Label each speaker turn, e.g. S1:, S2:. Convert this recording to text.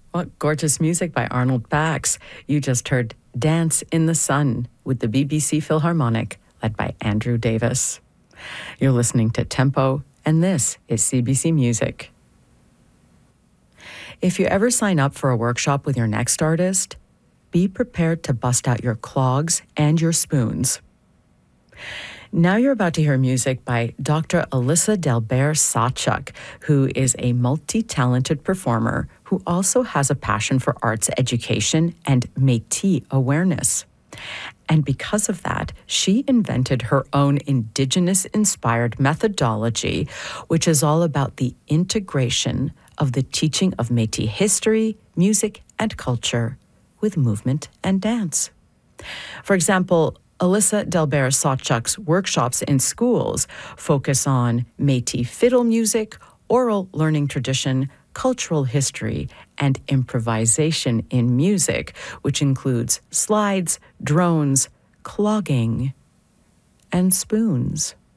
S1: What gorgeous music by Arnold Bax. You just heard Dance in the Sun with the BBC Philharmonic, led by Andrew Davis. You're listening to Tempo, and this is CBC Music. If you ever sign up for a workshop with your next artist, be prepared to bust out your clogs and your spoons. Now you're about to hear music by Dr. Alyssa Delbert-Sawchuk, who is a multi-talented performer who also has a passion for arts education and Métis awareness. And because of that, she invented her own Indigenous-inspired methodology, which is all about the integration of the teaching of Métis history, music, and culture with movement and dance. For example, Alyssa Delbert-Sawchuk's workshops in schools focus on Métis fiddle music, oral learning tradition, cultural history, and improvisation in music, which includes slides, drones, clogging, and spoons.